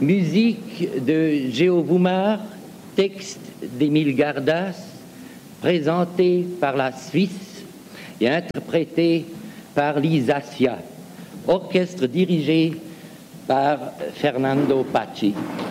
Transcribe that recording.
Musique de Géo Voumar, texte d'Émile Gardas, présenté par la Suisse et interprété par l'Isacia, orchestre dirigé par Fernando Paci.